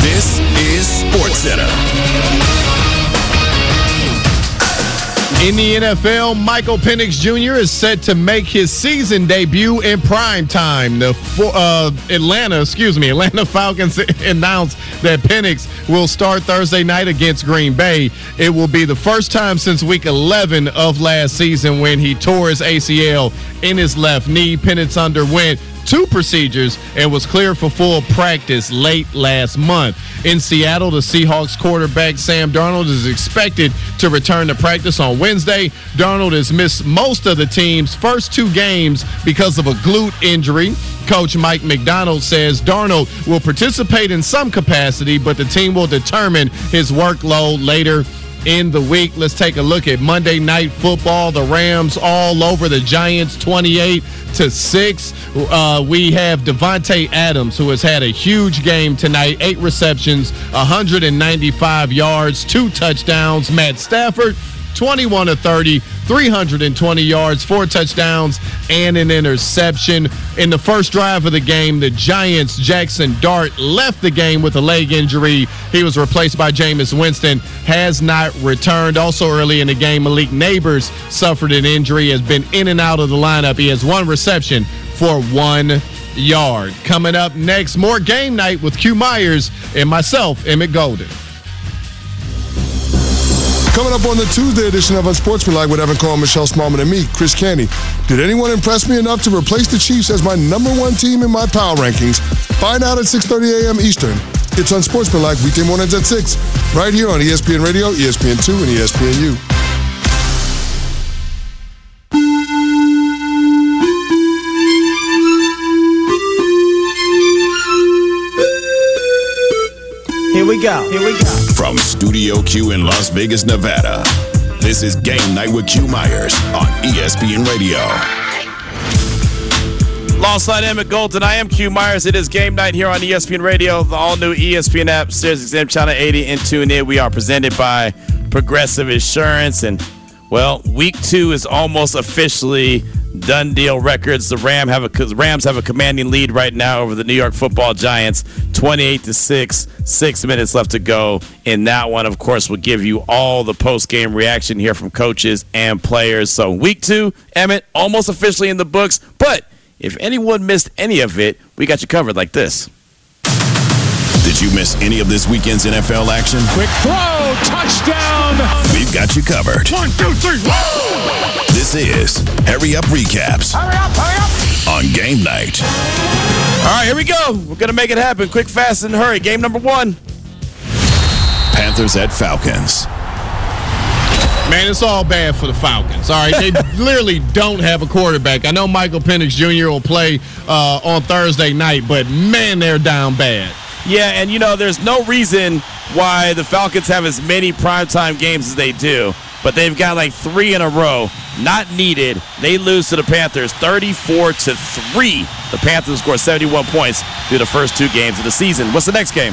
This is SportsCenter. In the NFL, Michael Penix Jr. is set to make his season debut in prime time. The Atlanta Falcons announced that Penix will start Thursday night against Green Bay. It will be the first time since week 11 of last season when he tore his ACL in his left knee. Penix underwent 2 procedures and was cleared for full practice late last month. In Seattle, the Seahawks quarterback Sam Darnold is expected to return to practice on Wednesday. Darnold has missed most of the team's first 2 games because of a glute injury. Coach Mike McDonald says Darnold will participate in some capacity, but the team will determine his workload later in the week. Let's take a look at Monday Night Football. The Rams all over the Giants 28-6. We have Devontae Adams, who has had a huge game tonight. 8 receptions, 195 yards, 2 touchdowns. Matt Stafford, 21-30, 320 yards, 4 touchdowns, and an interception. In the first drive of the game, the Giants' Jackson Dart left the game with a leg injury. He was replaced by Jameis Winston, has not returned. Also early in the game, Malik Neighbors suffered an injury, has been in and out of the lineup. He has 1 reception for 1 yard. Coming up next, more game night with Q Myers and myself, Emmett Golden. Coming up on the Tuesday edition of Unsportsmanlike with Evan Cole, Michelle Smallman, and me, Chris Canty. Did anyone impress me enough to replace the Chiefs as my #1 team in my power rankings? Find out at 6:30 a.m. Eastern. It's Unsportsmanlike, weekday mornings at 6, right here on ESPN Radio, ESPN2, and ESPNU. Here we go. From Studio Q in Las Vegas, Nevada, this is Game Night with Q Myers on ESPN Radio. Alongside Emmett Golden, I am Q Myers. It is Game Night here on ESPN Radio, the all-new ESPN app, SiriusXM Channel 80, and tune in. We are presented by Progressive Insurance, and, well, Week 2 is almost officially done deal records. The Rams have a commanding lead right now over the New York Football Giants, 28-6. 6 minutes left to go in that one. Of course, we'll give you all the post-game reaction here from coaches and players. So Week 2, Emmett, almost officially in the books. But if anyone missed any of it, we got you covered like this. Did you miss any of this weekend's NFL action? Quick throw, touchdown! We've got you covered. 1, 2, 3, whoa! This is Hurry Up Recaps. Hurry up! On Game Night. All right, here we go. We're going to make it happen. Quick, fast, and hurry. Game number 1. Panthers at Falcons. Man, it's all bad for the Falcons. All right, they literally don't have a quarterback. I know Michael Penix Jr. will play on Thursday night, but, man, they're down bad. Yeah, and, there's no reason why the Falcons have as many primetime games as they do, but they've got like 3 in a row. Not needed. They lose to the Panthers 34-3. The Panthers score 71 points through the first 2 games of the season. What's the next game?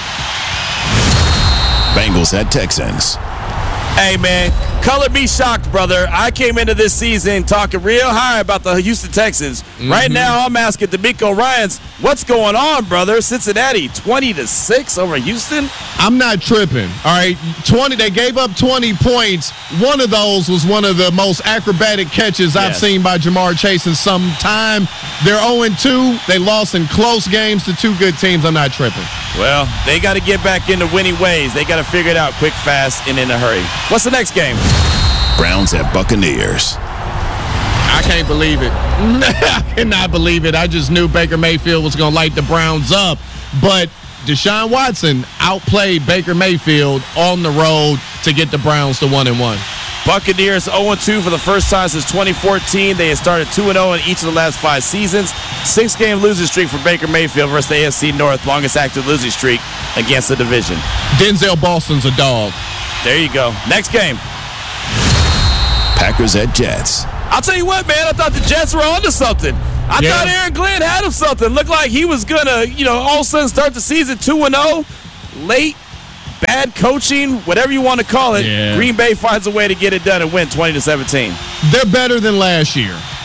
Bengals at Texans. Hey, man, color me shocked, brother. I came into this season talking real high about the Houston Texans. Mm-hmm. Right now, I'm asking DeMeco Ryans, what's going on, brother? Cincinnati, 20-6 over Houston? I'm not tripping, all right? They gave up 20 points. One of those was one of the most acrobatic catches I've seen by Jamar Chase in some time. They're 0-2. They lost in close games to 2 good teams. I'm not tripping. Well, they got to get back into winning ways. They got to figure it out quick, fast, and in a hurry. What's the next game? Browns at Buccaneers. I can't believe it. I cannot believe it. I just knew Baker Mayfield was going to light the Browns up. But Deshaun Watson outplayed Baker Mayfield on the road to get the Browns to 1-1. Buccaneers 0-2 for the first time since 2014. They had started 2-0 in each of the last 5 seasons. 6-game losing streak for Baker Mayfield versus the AFC North, longest active losing streak against the division. Denzel Boston's a dog. There you go. Next game. Packers at Jets. I'll tell you what, man. I thought the Jets were onto something. I thought Aaron Glenn had him something. Looked like he was going to, all of a sudden start the season 2-0. Late, bad coaching, whatever you want to call it. Yeah. Green Bay finds a way to get it done and win 20-17. They're better than last year.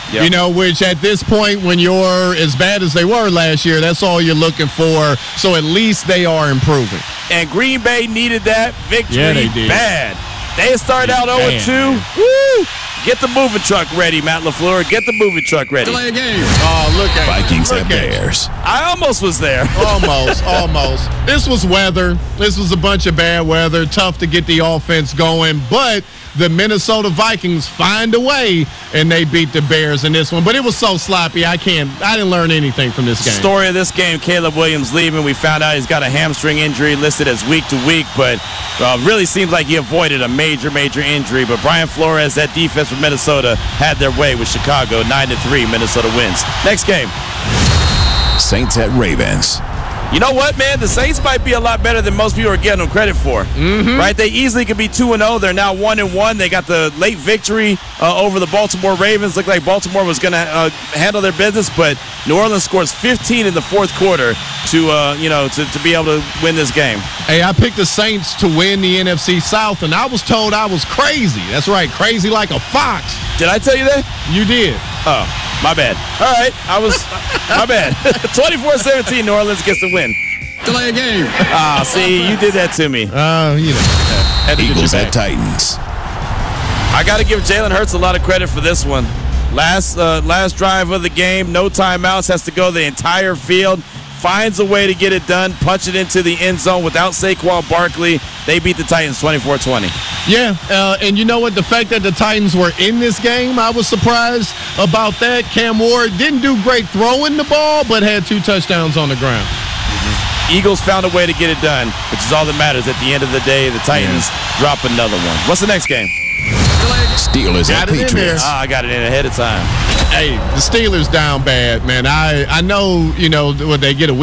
Yep. You know, which at this point, when you're as bad as they were last year, that's all you're looking for. So at least they are improving. And Green Bay needed that victory they did. bad. They started out 0-2. Woo! Get the moving truck ready, Matt LaFleur. Get the moving truck ready. Delay game. Oh, look at Vikings look at at Bears. I almost was there. Almost. This was weather. This was a bunch of bad weather. Tough to get the offense going, but the Minnesota Vikings find a way, and they beat the Bears in this one. But it was so sloppy, I didn't learn anything from this game. Story of this game, Caleb Williams leaving. We found out he's got a hamstring injury listed as week to week, but really seems like he avoided a major injury. But Brian Flores, that defense from Minnesota, had their way with Chicago. 9-3, Minnesota wins. Next game. Saints at Ravens. You know what, man? The Saints might be a lot better than most people are getting them credit for. Mm-hmm. Right? They easily could be 2-0. They're now 1-1. They got the late victory over the Baltimore Ravens. Looked like Baltimore was going to handle their business, but New Orleans scores 15 in the fourth quarter to be able to win this game. Hey, I picked the Saints to win the NFC South, and I was told I was crazy. That's right, crazy like a fox. Did I tell you that? You did. Oh, my bad. All right, my bad. 24-17, New Orleans gets the win. Delay game. See, you did that to me. Had to get Eagles you at back. Titans. I got to give Jalen Hurts a lot of credit for this one. Last drive of the game, no timeouts, has to go the entire field. Finds a way to get it done, punch it into the end zone without Saquon Barkley. They beat the Titans 24-20. Yeah, and you know what? The fact that the Titans were in this game, I was surprised about that. Cam Ward didn't do great throwing the ball, but had 2 touchdowns on the ground. Eagles found a way to get it done, which is all that matters. At the end of the day, the Titans drop another one. What's the next game? Steelers at Got it in there. Patriots. I got it in ahead of time. Hey, the Steelers down bad, man. I know, when they get a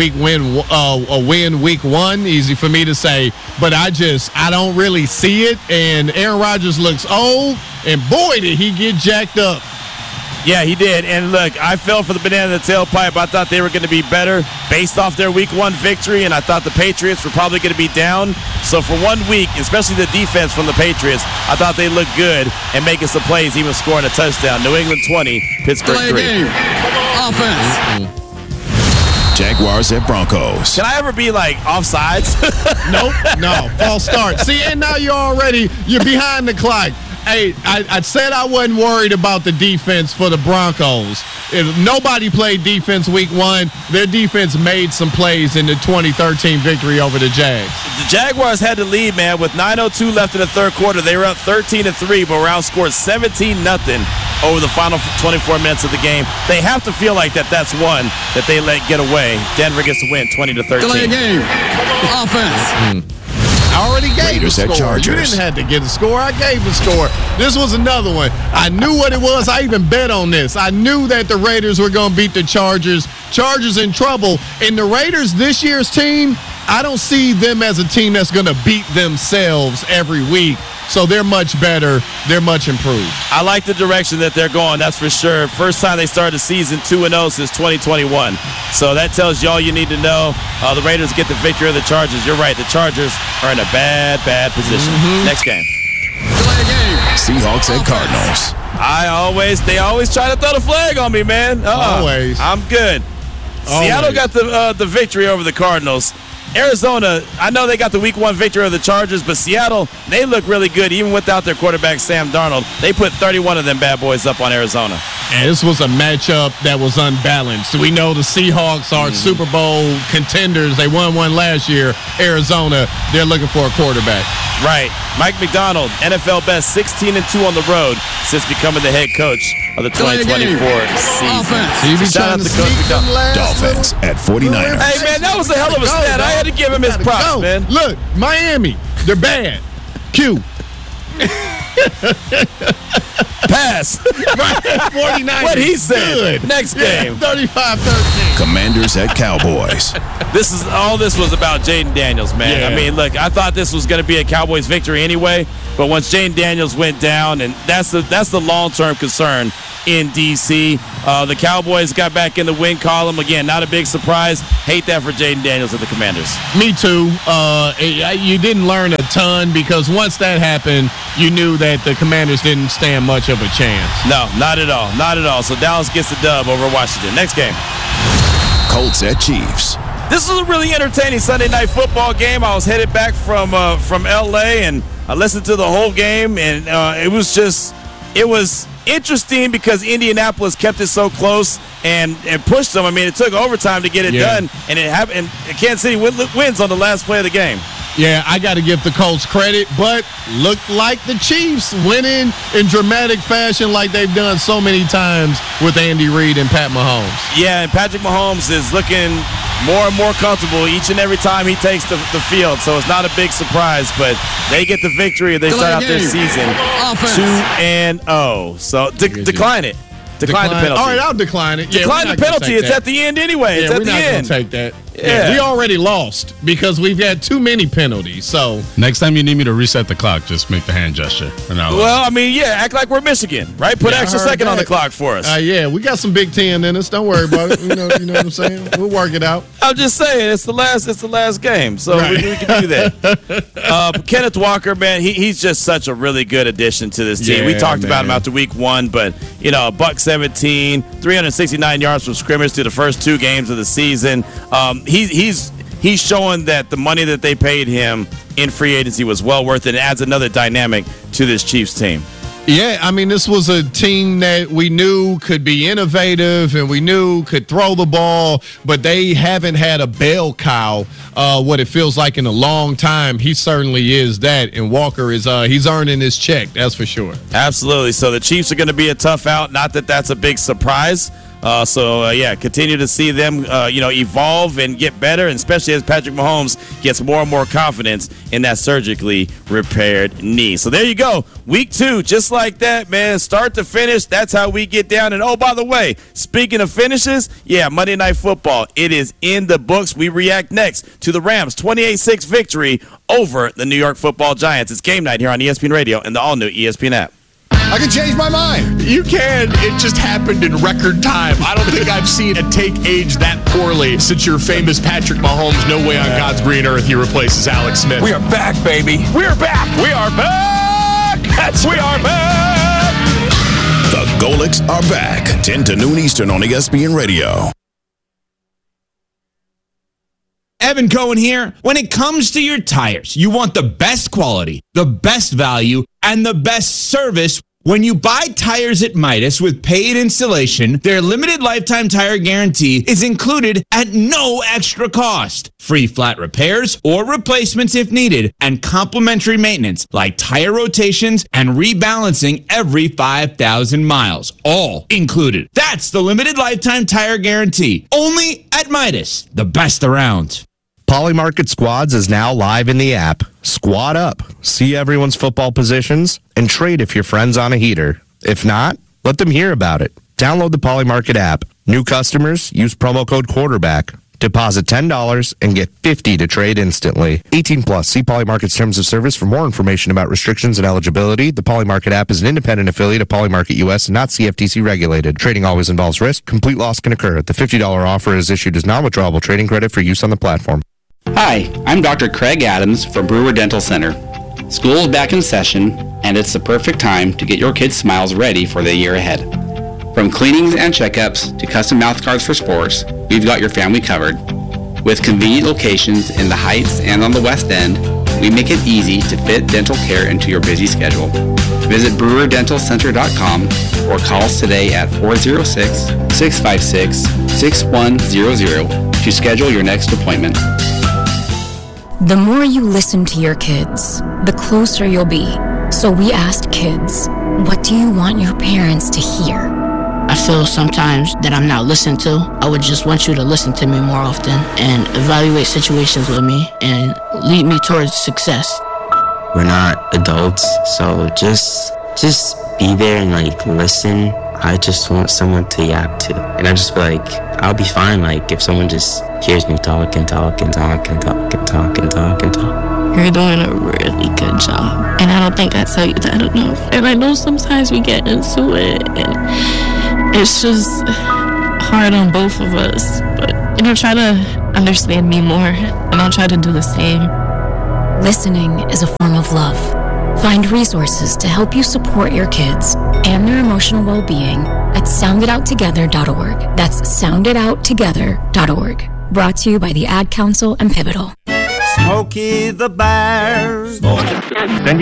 win week 1, easy for me to say, but I don't really see it. And Aaron Rodgers looks old, and boy, did he get jacked up. Yeah, he did. And look, I fell for the banana in the tailpipe. I thought they were going to be better based off their week 1 victory, and I thought the Patriots were probably going to be down. So for 1 week, especially the defense from the Patriots, I thought they looked good and making some plays, even scoring a touchdown. New England 20, Pittsburgh 3. Delay game. Offense. Jaguars at Broncos. Can I ever be like offsides? Nope, no, false start. See, and now you're behind the clock. Hey, I said I wasn't worried about the defense for the Broncos. If nobody played defense week 1, their defense made some plays in the 2013 victory over the Jags. The Jaguars had the lead, man, with 9:02 left in the third quarter. They were up 13-3, but were outscored 17-0 over the final 24 minutes of the game. They have to feel like that's one that they let get away. Denver gets to win 20-13. Delay game. Offense. I already gave Raiders the at score. You Chargers. didn't have to get a score. I gave the score. This was another one. I knew what it was. I even bet on this. I knew that the Raiders were going to beat the Chargers. Chargers in trouble. And the Raiders, this year's team, I don't see them as a team that's going to beat themselves every week. So they're much better. They're much improved. I like the direction that they're going, that's for sure. First time they started the season 2-0 since 2021. So that tells you all you need to know. The Raiders get the victory of the Chargers. You're right, the Chargers are in a bad position. Next game. Delay game. Seahawks at Cardinals. They always try to throw the flag on me, man. Always. I'm good. Seattle got the victory over the Cardinals. Arizona, I know they got the week 1 victory of the Chargers, but Seattle, they look really good even without their quarterback, Sam Darnold. They put 31 of them bad boys up on Arizona. And this was a matchup that was unbalanced. We know the Seahawks are Super Bowl contenders. They won one last year. Arizona, they're looking for a quarterback. Right. Mike McDonald, NFL best, 16-2 on the road since becoming the head coach of the 2024 season. So you be Shout trying out to to Coach sneak them McDonald. last Dolphins at 49ers. Hey, man, that was a hell of a stat. I had to give him his props, man. Look, Miami, they're bad. Q. Pass. 49ers. What he said. Good. Next game. 35-13. Commanders at Cowboys. This was about Jaden Daniels, man. Yeah. I mean, look, I thought this was going to be a Cowboys victory anyway, but once Jaden Daniels went down, and that's the long-term concern in D.C. The Cowboys got back in the win column. Again, not a big surprise. Hate that for Jaden Daniels and the Commanders. Me too. You didn't learn a ton because once that happened, you knew that the Commanders didn't stand much of a chance. No, not at all. Not at all. So Dallas gets the dub over Washington. Next game. Colts at Chiefs. This was a really entertaining Sunday night football game. I was headed back from L.A., and I listened to the whole game, and it was interesting because Indianapolis kept it so close and pushed them. I mean, it took overtime to get it done, and it happened. And Kansas City wins on the last play of the game. Yeah, I got to give the Colts credit, but looked like the Chiefs winning in dramatic fashion like they've done so many times with Andy Reid and Pat Mahomes. Yeah, and Patrick Mahomes is looking more and more comfortable each and every time he takes the field, so it's not a big surprise, but they get the victory and they start out their season 2-0. So decline it. Decline the penalty. All right, I'll decline it. Decline the penalty. It's at the end anyway. It's at the end. We're not going to take that. Yeah. We already lost because we've had too many penalties. So next time you need me to reset the clock, just make the hand gesture. Well, I mean, act like we're Michigan, right? Put an extra second on the clock for us. Yeah, we got some Big Ten in us. Don't worry about it. You know what I'm saying? We'll work it out. I'm just saying it's the last game, so we can do that. Kenneth Walker, man, he's just such a really good addition to this team. We talked about him after week 1, but $117, 369 yards from scrimmage through the first 2 games of the season. He's showing that the money that they paid him in free agency was well worth it. It adds another dynamic to this Chiefs team. Yeah, I mean, this was a team that we knew could be innovative and we knew could throw the ball, but they haven't had a bell cow, what it feels like in a long time. He certainly is that, and Walker is he's earning his check, that's for sure. Absolutely. So the Chiefs are going to be a tough out. Not that that's a big surprise. Continue to see them, evolve and get better, and especially as Patrick Mahomes gets more and more confidence in that surgically repaired knee. So there you go. Week 2, just like that, man. Start to finish. That's how we get down. And, oh, by the way, speaking of finishes, Monday Night Football. It is in the books. We react next to the Rams' 28-6 victory over the New York Football Giants. It's game night here on ESPN Radio and the all-new ESPN app. I can change my mind. You can. It just happened in record time. I don't think I've seen a take age that poorly since your famous Patrick Mahomes, no way on God's green earth he replaces Alex Smith. We are back, baby. We are back. We are back. We are back. The Golics are back. 10 to noon Eastern on ESPN Radio. Evan Cohen here. When it comes to your tires, you want the best quality, the best value, and the best service. When you buy tires at Midas with paid installation, their limited lifetime tire guarantee is included at no extra cost. Free flat repairs or replacements if needed, and complimentary maintenance like tire rotations and rebalancing every 5,000 miles. All included. That's the limited lifetime tire guarantee. Only at Midas, the best around. Polymarket Squads is now live in the app. Squad up, see everyone's football positions, and trade if your friend's on a heater. If not, let them hear about it. Download the Polymarket app. New customers, use promo code quarterback. Deposit $10 and get $50 to trade instantly. 18 plus. See Polymarket's terms of service for more information about restrictions and eligibility. The Polymarket app is an independent affiliate of Polymarket US and not CFTC regulated. Trading always involves risk. Complete loss can occur. The $50 offer is issued as non-withdrawable trading credit for use on the platform. Hi, I'm Dr. Craig Adams from Brewer Dental Center. School is back in session, and it's the perfect time to get your kids' smiles ready for the year ahead. From cleanings and checkups to custom mouth guards for sports, we've got your family covered. With convenient locations in the Heights and on the West End, we make it easy to fit dental care into your busy schedule. Visit brewerdentalcenter.com or call us today at 406-656-6100 to schedule your next appointment. The more you listen to your kids, the closer you'll be. So we asked kids, what do you want your parents to hear? I feel sometimes that I'm not listened to. I would just want you to listen to me more often and evaluate situations with me and lead me towards success. We're not adults, so just be there and listen. I just want someone to yap to. And I just be like, I'll be fine, if someone just hears me talk and talk and talk and talk and talk and talk and talk. You're doing a really good job. And I don't think I tell you that enough. And I know sometimes we get into it and It's just hard on both of us, but try to understand me more, and I'll try to do the same. Listening is a form of love. Find resources to help you support your kids and their emotional well-being at sounditouttogether.org. That's sounditouttogether.org. Brought to you by the Ad Council and Pivotal. Smokey the Bear. Send